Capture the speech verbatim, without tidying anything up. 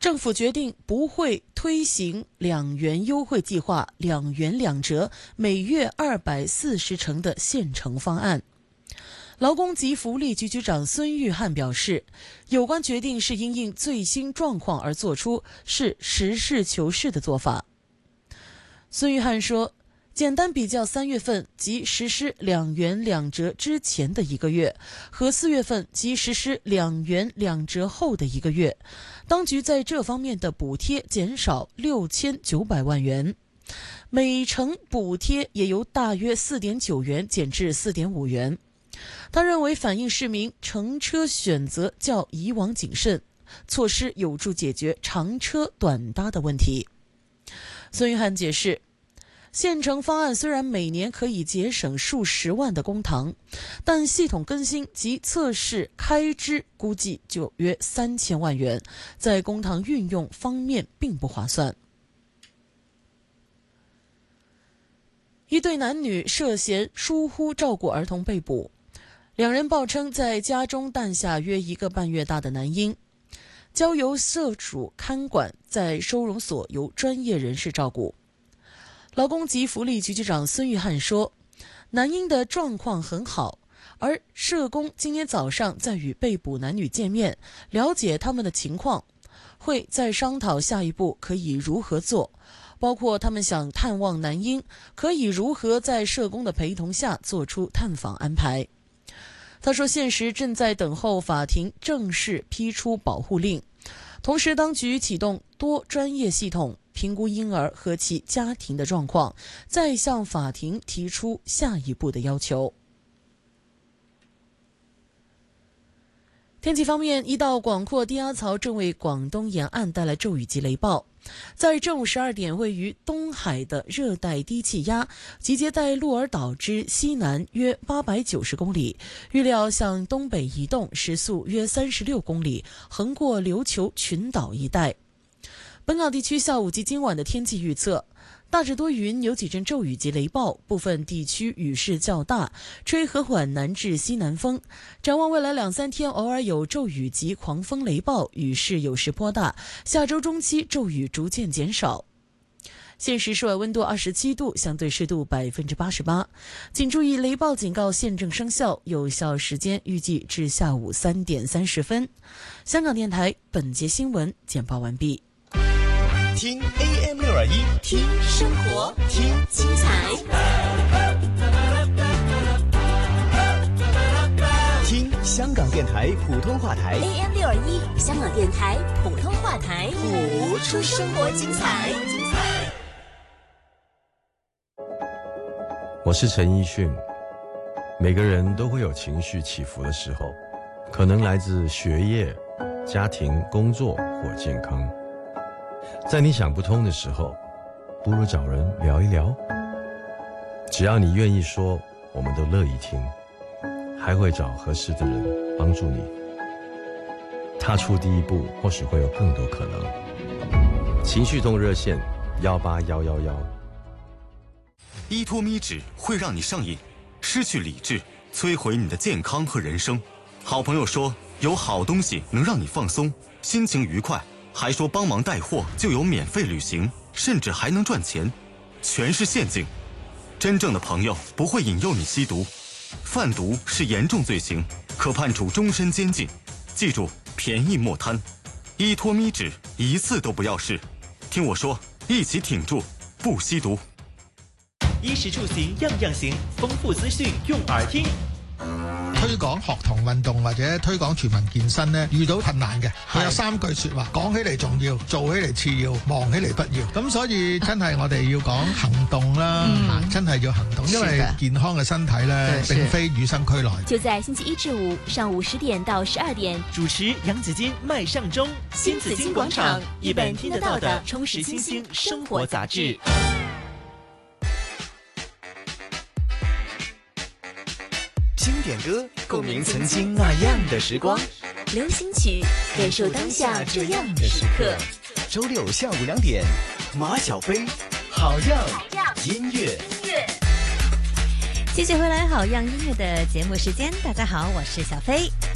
政府决定不会推行两元优惠计划两元两折每月二百四十成的现成方案。劳工及福利局局长孙玉菡表示，有关决定是因应最新状况而做出，是实事求是的做法。孙玉菡说，简单比较三月份即实施两元两折之前的一个月和四月份即实施两元两折后的一个月，当局在这方面的补贴减少六千九百万元，每成补贴也由大约四点九元减至四点五元。他认为反映市民乘车选择较以往谨慎，措施有助解决长车短搭的问题。孙玉菡解释，现成方案虽然每年可以节省数十万的公帑，但系统更新及测试开支估计就约三千万元，在公帑运用方面并不划算。一对男女涉嫌疏忽照顾儿童被捕，两人报称在家中诞下约一个半月大的男婴，交由社主看管，在收容所由专业人士照顾。劳工及福利局局长孙玉菡说，男婴的状况很好，而社工今天早上在与被捕男女见面，了解他们的情况，会再商讨下一步可以如何做，包括他们想探望男婴，可以如何在社工的陪同下做出探访安排。他说，现时正在等候法庭正式批出保护令，同时当局启动多专业系统评估婴儿和其家庭的状况，再向法庭提出下一步的要求。天气方面，一道广阔低压槽正为广东沿岸带来骤雨及雷暴。在正午十二点，位于东海的热带低气压集结在鹿儿岛之西南约八百九十公里，预料向东北移动，时速约三十六公里，横过琉球群岛一带。本港地区下午及今晚的天气预测，大致多云，有几阵骤雨及雷暴，部分地区雨势较大，吹和缓南至西南风。展望未来两三天，偶尔有骤雨及狂风雷暴，雨势有时颇大。下周中期骤雨逐渐减少。现时室外温度二十七度，相对湿度百分之八十八。请注意，雷暴警告现正生效，有效时间预计至下午三点三十分。香港电台本节新闻简报完毕。 听 A M 六二一， 听生活，听精彩， 听香港电台普通话台 A M 六二一，香港电台普通话台， 谱出生活精彩。 我是陈奕迅。每个人都会有情绪起伏的时候，可能来自学业、家庭、工作或健康。在你想不通的时候，不如找人聊一聊。只要你愿意说，我们都乐意听，还会找合适的人帮助你。踏出第一步，或许会有更多可能。情绪痛热线幺八幺幺幺。 依托咪纸会让你上瘾，失去理智，摧毁你的健康和人生。好朋友说有好东西能让你放松，心情愉快，还说帮忙带货就有免费旅行，甚至还能赚钱，全是陷阱。真正的朋友不会引诱你吸毒，贩毒是严重罪行，可判处终身监禁。记住，便宜莫贪，依托咪纸一次都不要试。听我说，一起挺住，不吸毒。 衣食住行樣樣行，豐富資訊用耳聽。 推廣學童運動或者推廣全民健身咧，遇到困難嘅，佢有三句說話，講起嚟重要，做起嚟次要，忙起嚟不要。咁所以真係我哋要講行動啦，嗯、真係要行動，因為健康嘅身體咧，並非與生俱來。 就在星期一至五上午十點到十二點， 主持楊子矜、麥尚中，新紫荊廣場，一本聽得到的充實清新生活雜誌。 經典歌，共鳴曾經那樣的時光； 流行曲，感受當下這樣的時刻。 周六下午兩點，馬小飛，好樣音樂。 繼續回來好樣音樂的節目時間，大家好，我是小飛。